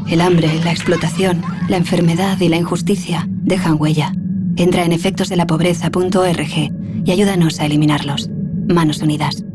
El hambre, la explotación, la enfermedad y la injusticia dejan huella. Entra en efectosdelapobreza.org y ayúdanos a eliminarlos. Manos Unidas.